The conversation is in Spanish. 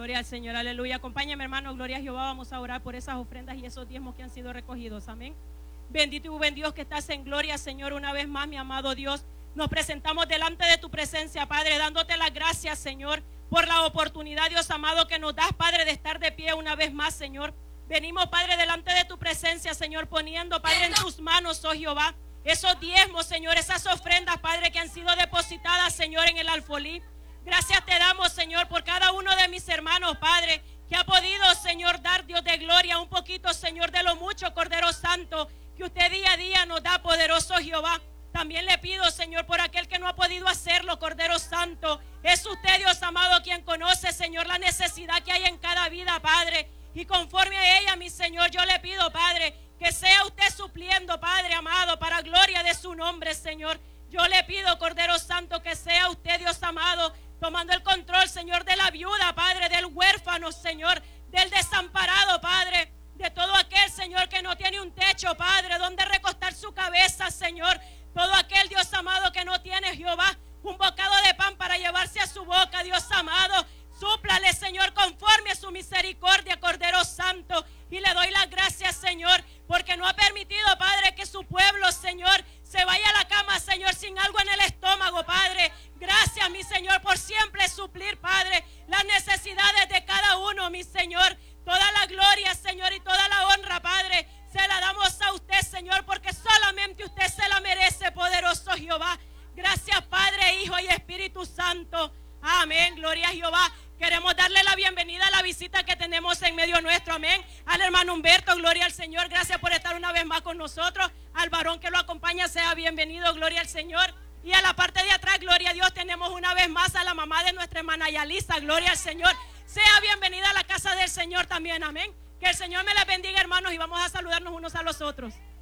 Gloria al Señor, aleluya. Acompáñame, hermano, gloria a Jehová. Vamos a orar por esas ofrendas y esos diezmos que han sido recogidos, amén. Bendito y buen Dios que estás en gloria, Señor, una vez más, mi amado Dios. Nos presentamos delante de tu presencia, Padre, dándote las gracias, Señor, por la oportunidad, Dios amado, que nos das, Padre, de estar de pie una vez más, Señor. Venimos, Padre, delante de tu presencia, Señor, poniendo, Padre, en tus manos, oh Jehová, esos diezmos, Señor, esas ofrendas, Padre, que han sido depositadas, Señor, en el alfolí. Gracias te damos, Señor, por cada uno de mis hermanos, Padre, que ha podido, Señor, dar, Dios de gloria, un poquito, Señor, de lo mucho, Cordero Santo, que usted día a día nos da, poderoso Jehová. También le pido, Señor, por aquel que no ha podido hacerlo, Cordero Santo. Es usted, Dios amado, quien conoce, Señor, la necesidad que hay en cada vida, Padre. Y conforme a ella, mi Señor, yo le pido, Padre, que sea usted supliendo, Padre amado, para gloria de su nombre, Señor. Yo le pido, Cordero Santo, que sea usted, Dios amado, tomando el control, Señor, de la viuda, Padre, del huérfano, Señor, del desamparado, Padre, de todo aquel, Señor, que no tiene un techo, Padre, donde recostar su cabeza, Señor. Todo aquel, Dios amado, que no tiene, Jehová, un bocado de pan para llevarse a su boca, Dios amado. Súplale, Señor, conforme a su misericordia, Cordero Santo. Y le doy las gracias, Señor, porque no ha permitido, Padre, que su pueblo, Señor, se vaya a la cama, Señor, sin algo en el estómago, Padre. Gracias, mi Señor, por siempre suplir, Padre, las necesidades de cada uno, mi Señor. Toda la gloria, Señor, y toda la honra, Padre, se la damos a usted, Señor, porque solamente usted se la merece, poderoso Jehová. Gracias, Padre, Hijo y Espíritu Santo. Amén, gloria a Jehová. Queremos darle la bienvenida a la visita que tenemos en medio nuestro, amén. Al hermano Humberto, gloria al Señor. Gracias por estar una vez más con nosotros. Al varón que lo acompaña, sea bienvenido, gloria al Señor. Y a la parte de atrás, gloria a Dios, tenemos una vez más a la mamá de nuestra hermana Yalisa, gloria al Señor. Sea bienvenida a la casa del Señor también, amén. Que el Señor me la bendiga, hermanos, y vamos a saludarnos unos a los otros.